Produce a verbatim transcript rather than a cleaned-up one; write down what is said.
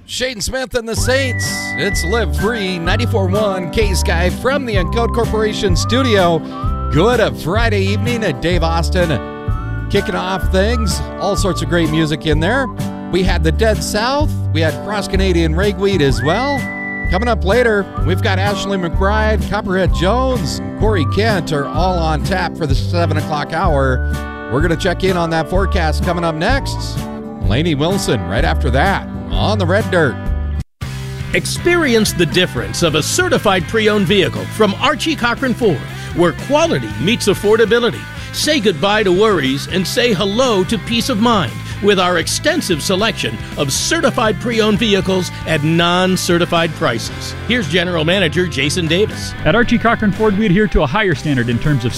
Shane Smith and the Saints. It's Live Free, ninety-four point one K-Sky from the Encode Corporation studio. Good Friday evening at Dave Austin kicking off things. All sorts of great music in there. We had the Dead South. We had Cross Canadian Ragweed as well. Coming up later, we've got Ashley McBride, Copperhead Jones, Corey Kent are all on tap for the seven o'clock hour. We're going to check in on that forecast coming up next. Lainey Wilson right after that on the Red Dirt. Experience the difference of a certified pre-owned vehicle from Archie Cochran Ford, where quality meets affordability. Say goodbye to worries and say hello to peace of mind with our extensive selection of certified pre-owned vehicles at non-certified prices. Here's General Manager Jason Davis. At Archie Cochran Ford, we adhere to a higher standard in terms of